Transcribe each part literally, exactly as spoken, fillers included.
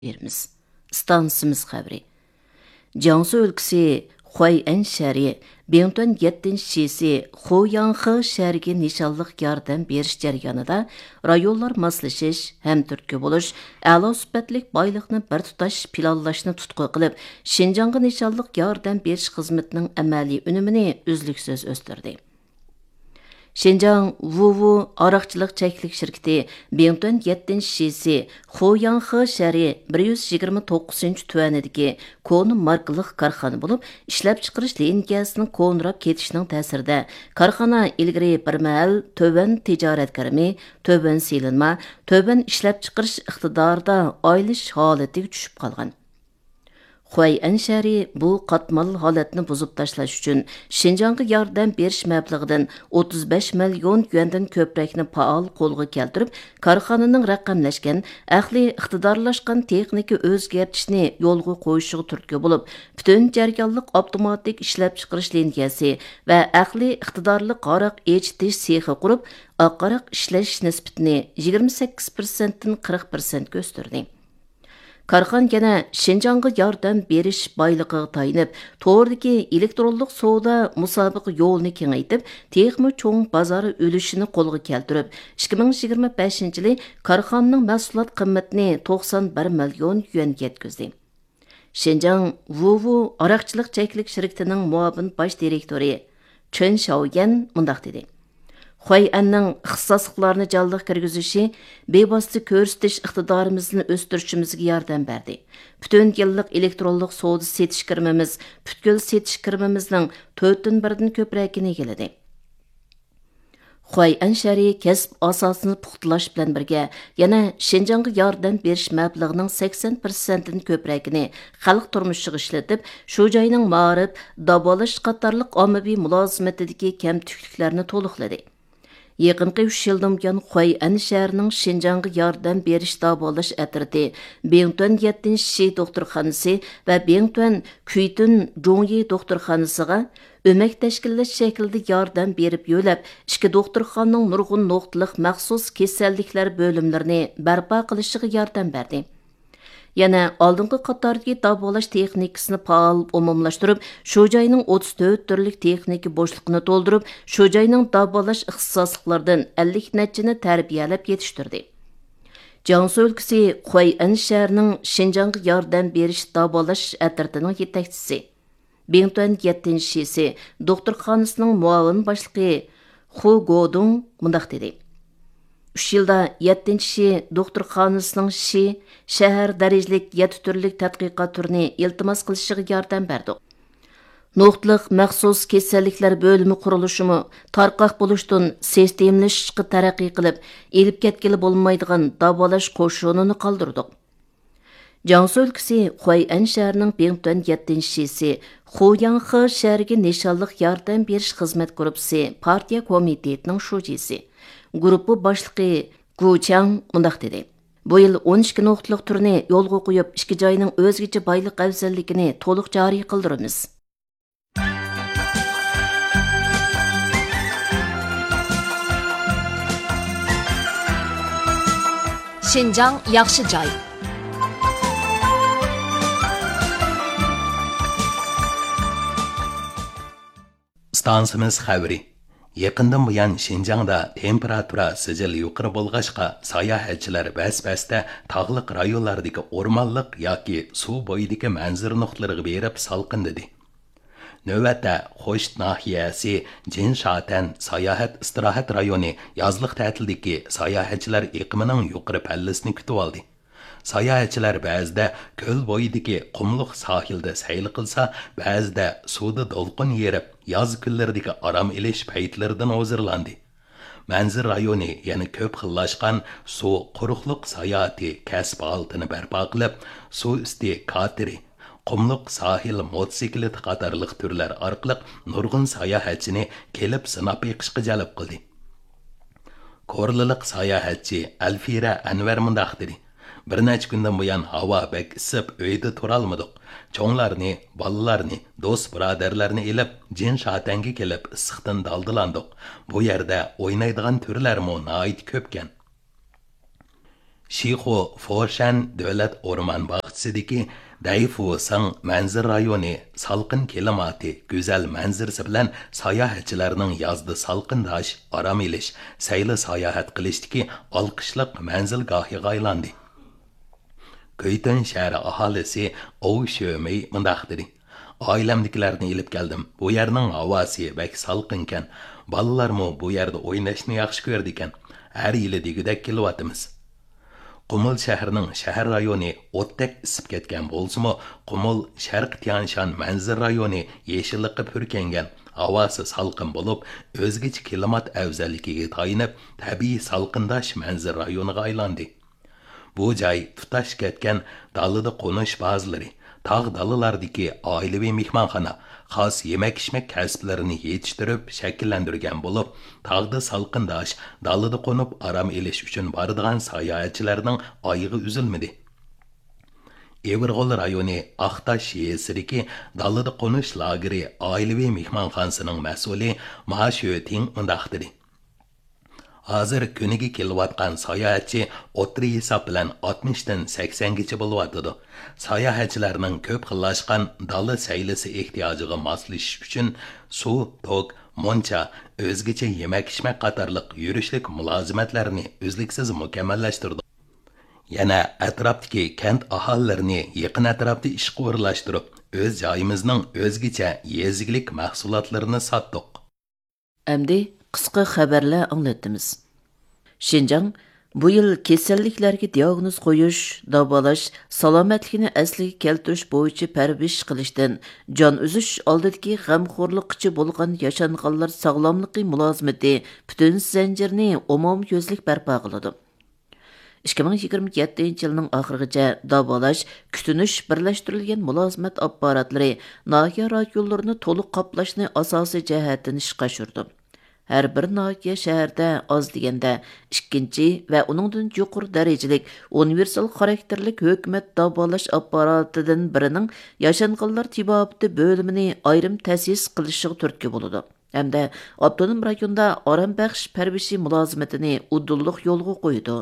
berimiz. Stansimiz xəbri. Jiangsu өлкәсе Хуайән шәһәре Бентон yettinchi шесі Хуянхы шәһәргә нишанлык ярдәм бериш җәрәянында районлар маслашыш һәм төрткә булыш, әла сүбәтлек байлыкны бер туташ планлашны тутқы кылып, Шинҗанга нишанлык ярдәм бериш хезмәтенең әмәли өнемене үзлексез өстірді. Шинжаң Вуву арақчылық чәклік шіркеті Бентон yettinchi шесі Хуянхы шәһәре bir yuz yigirma to'qqizinchi төвәнедегі кон маркалық кархана болып, ішләп чықырыш линиясының конрап кетішінің тәсірді. Кархана ilgiri bir мәл төвән тижарет кірімі, төвән селінма, төвән ішләп чықырыш иқтидарда айлыш халеті түшіп қалған. Хуайән шәһәре bu qatmal holatni buzib tashlash uchun Шинҗанга yordam berish mablag'idan o'ttiz besh million yuandan ko'prakni faol qo'lga keltirib, korxonaning raqamlashgan, ahli iqtidorlashgan texnika o'zgartishni yo'lga qo'yishiga turtki bo'lib, butun jarayonlik avtomatik ishlab chiqarish liniyasi va ahli iqtidorli qaroq echitish sexi qurib, oqaroq ishlash nisbatini yigirma sakkiz persent dan qirq persent ga o'stirdi. Karxan yana Шинҗанга yordam berish boyligiga tayinib, to'g'ridagi elektronlik savdo musobaqa yo'lini kengaytib, texmi cho'ng bozori o'lishini qo'lga keltirib, ikki ming yigirma beshinchi yili korxonaning mahsulot qimmatini to'qson bir million yuan yetkazdi. Шинҗаң Vuvu araqchilik cheklik shirkatining muavin bosh direktori Chen Xiaoyan mundaq dedi. Хуайәннең ixtisosliqlarni canlıq kirgizishi bevosita ko'rsatish iqtidorimizni o'stirishimizga yordam berdi. Butun yillik elektronlik savdo setish kirimimiz, butkul setish kirimimizning to'rtdan birdan ko'pragini egaladi. Хуайән шәһәре kasb asosini puxtalash bilan birga yana Шинҗанга yordam berish mablag'ining sakson persentdan ko'pragini xalq turmushiga ishlatib, shu joyning ma'rif, davolash qatorliq ommaviy mulozimatidagi kamtukliklarni to'liqladi. Yaqinqi uch yildan buyon Хуайән shahrining Шинҗанга yordam berish davolash atriti Bentон yettinchi ші doktorxonasi va Bentон Kuytun Zhongyi doktorxonasiga o'mak tashkillash shaklida yordam berib yo'lab, ikki doktorxonaning nurg'un nuqtaliq maxsus kasalliklar bo'limlarini barpo qilishiga yordam berdi. Yana oldingi qatordagi davolash texnikasini faol umumlashtirib, shu joyning o'ttiz to'rt turlik texnika bo'shliqini to'ldirib, shu joyning davolash ixtisosliklaridan ellik nachini tarbiyalab yetishtirdi. Jiangsu өлкәсе Хуайән shahrining Шинҗанга yordam berish davolash atritining yetakchisi Bentон yettinchi шесі doktorxonasining muavin boshlig'i Hu Godong mundaq dedi. uch yilda yettinchi ші doktorxonasining ші shahar darajalik yetti turlik tadqiqot turini iltimos qilishiga yordam berdi. Nuqtliq maxsus kasalliklar bo'limi qurilishimi tarqoq bo'lishdan sistemlashishga taraqqiy qilib, elib ketgili bo'lmaydigan davolash qo'shinini qoldirdik. Jiangsu өлкәсе Хуайән shahrining Bentон yettinchi шесі Хуянхы shahriga nishonliq yordam berish xizmat guruhi partiya komitetining shujisi Grupu boshlig'i Gu Chang mundaq dedi. Bu yil o'n ikki nuqtaliq turni yo'lga qo'yib, ikki joyning o'zgacha boylik afzalligini to'liq joriy qildiramiz. Шинҗаң yaxshi joy. Stansimiz xəbri. Yaqindan buyon Шинҗаңда temperatura sijil yuqori bo'lg'achqa sayohatchilar bas-basda tog'liq rayonlardagi o'rmonliq yoki suv bo'yidagi manzara nuqtalariga berib salqindidi. Navbatda Xo'sht nahiyasi Jinshaten sayohat istirohat rayoni yozliq ta'tildagi sayohatchilar iqimining yuqori pallasini kutib oldi. Sayohatchilar ba'zida ko'l bo'yidagi qumliq sohilda sayl qilsa, ba'zida suvda to'lqin yerib, yoz kunlaridagi aram ilish paytlaridan hozirlandi. Manzir rayoni yana ko'p xillashgan suv quruqliq sayohati kasb oltini barpo qilib, suv usti kateri, qumliq sohil mototsikleti qatorliq turlar orqali nurg'un sayohatchini kelib sinab yiqishga jalb qildi. Korlilik sayohatchi Alfira Anvar mundaq dedi. Bir necha kundan buyon havo bek isib, uyda turolmadik. Cho'nglarni, bolalarni, do'st birodarlarni elib, Jinshatanga kelib issiqdan daldilandik. Bu yerda o'ynaydigan turlar mo nihoyat ko'pkan. Shixu Foshan davlat o'rmon bog'chisidagi Dayfusang manzir rayoni salqin klimati, go'zal manzarasi bilan sayohatchilarning yozda salqindash, orom olish, sayli sayohat qilishdagi olqishliq manzilgohiga aylandi. Köytön shahri aholisi Ov Sho'mey mundaq dedi. Ailemdekilerini ilip geldim. Bu yerning havası bek salqinken, balalarmı bu yerde oynashni yaxshi ko'rdikan. Her yili degidek kelyapmiz. Qumul shahrining shahar rayoni o'tdek isib ketgan bo'lsa-mu, Qumul Sharq Tianshan manzir rayoni yeshillikqa purkangan, havasi salqin bo'lib, o'zgacha klimat afzalligiga tayinib, tabiiy salqindash manzir rayoniga aylandi. Bu joy tutash ketgan dalida qo'nish bazalari, tağ dalılardaki ailevi mehmanxona, xos yemek-içmek kasblarini yetiştirip şekillendirgen bulup, tağda salqindaş, dalıda qonup aram eliş üçün barıdığan sayohatchilarning ayığı üzülmedi. Everg'ol rayoni Aqtash yesiriki dalıda qonush lageri ailevi mehmanxonasining mas'uli Mashoting mundaq dedi. Hazır kuniga kelayotgan sayohatchi o'tri hisob bilan oltmishdan saksongacha bo'lyotdi. Sayohatchilarning ko'p xillashgan dala saylisi ehtiyojiga moslashish uchun suv, tok, moncha, o'zgacha yemak-ichmak qatorliq yurishlik mulozimatlarini uzluksiz mukammallashtirdi. Yana atrofdagi kent aholilarini yaqin atrofda ishga o'rlashtirib, o'z joyimizning o'zgacha yezgilik mahsulotlarini sotdik. Әмді qisqa xabarlar anglatamiz. Şinjan bu yil kasalliklarga diagnoz qo'yish, davolash, salomatligini asliga keltirish bo'yicha parvish qilishdan, jon uzish oldidagi g'amxo'rlikchi bo'lgan yashanganlar sog'lomligi mulozimati butun zanjirni umumyuzlik barpo qiladi. ikki ming yigirma yettinchi yilning oxirigacha davolash, kutinish birlashtirilgan mulozimat apparatlari nahiya rayonlarini to'liq qoplashni asosiy jihatdan ishga oshirdi. Her bir nahiye şehirde az degende ikkinchi ve onundan yuqori darajalik universal xarakterlik hökumet davolash apparatidan birining yaşanğanlar tibabiti bölümünü ayrım ta'sis qilishiga turtki bo'ladi. Hamda avtonom rayonda oram baxsh parvishi mulozimatini uddulliq yo'lga qo'ydi.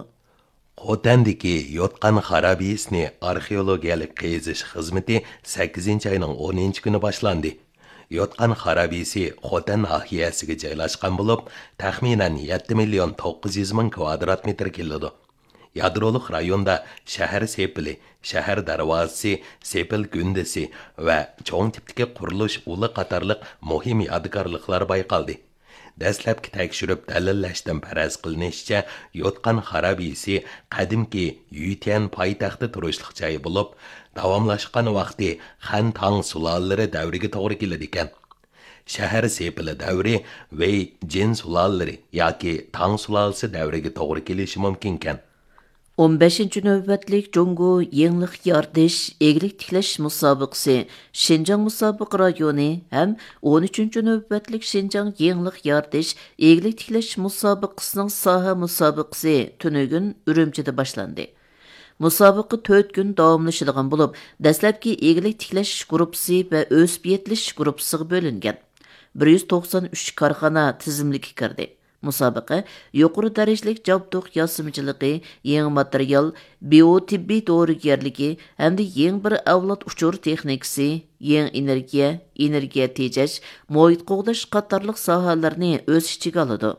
Xotandagi yotqan xarabiyasini arxeologiyalik qazish xizmati sakkizinchi oyning o'ninchi kuni boshlandi. Yotqan xarabisi Xotan nahiyasiga joylashgan bo'lib, taxminan yetti million to'qqiz yuz ming kvadrat metr keladi. Yadroliq rayonda shahar sepili, shahar darvozasi, sepil gundasi va cho'ng tipdagi qurilish uli qatorliq muhim yodgorliklar bayqaldi. Dastlabki tekshirib dalillashdan faraz qilinishicha, yotqan xarabisi qadimki Yutian poytaxti turishliq joy bo'lib, davomlashgan vaqti Xan Tang sulolalari davriga to'g'ri keladi ekan. Shahar sepili davri va Jin sulolalari yoki Tang sulolasi davriga to'g'ri kelishi mumkin ekan. o'n beshinchi navbatlik Jungo Yenglik yardish eglik tiklash musobaqasi Şinjan musobaqa rayoni ham o'n uchinchi navbatlik Şinjan Yenglik yardish eglik tiklash musobaqasining soha musobaqasi tunugun Urumchida boshlandi. Musobaqa to'rt kun davomlashadigan bo'lib, dastlabki eglik tiklash guruhi va o'sib yetilish guruhiga bo'lingan. bir yuz to'qson uch korxona tizimlikka kirdi. Musobaqa yuqori darajalik jabduq yosimchiligi, yangi material, biotibbiy dorigarligi hamda yangi bir avlod uchur texnikasi, yangi energiya, energiya tejash, muhit qo'g'dash qatorliq sohalarni o'z ichiga oladi.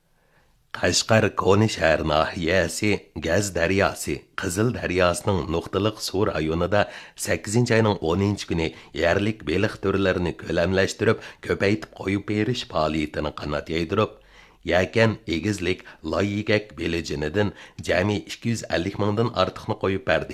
Qashqar Koni shahar nahiyasi Gaz daryosi, Qizil daryosining nuqtaliq suv rayonida sakkizinchi oyning o'ninchi kuni yerlik beliq turlarini ko'lamlashtirib, ko'paytib qo'yib berish faoliyatini qanot yaydirib, yakan egizlik loyigak belejinidan jami ikki yuz ellik mingdan ortiqni qo'yib berdi.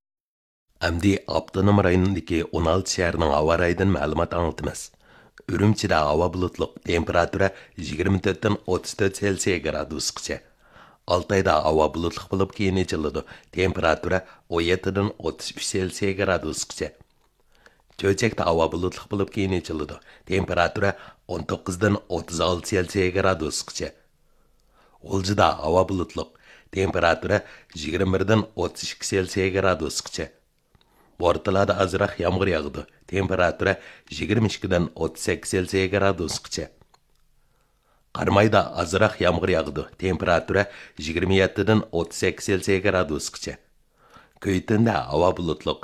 Amdi avtonom rayonidagi o'n olti shaharning havo rayidan ma'lumot anglatamiz. Urumchida havo bulutliq, temperatura yigirma to'rtdan o'ttiz to'rt Selsiya gradusgacha. Altayda havo bulutliq bo'lib keyin ichiladi, temperatura o'n yettidan o'ttiz uch Selsiya gradusgacha. Cho'chakda havo bulutliq bo'lib keyin ichiladi, temperatura o'n to'qqizdan o'ttiz olti Selsiya gradusgacha. G'uljida havo bulutliq, temperatura yigirma birdan o'ttiz ikki Selsiya gradusgacha. Bortlarda azroq yomg'ir yog'di. Temperatura yigirma ikkidan o'ttiz sakkiz Selsiya gradusgacha. Qarmayda azroq yomg'ir yog'di. Temperatura yigirma yettidan o'ttiz sakkiz selsiya gradusgacha. Kuytinda havo bulutliq,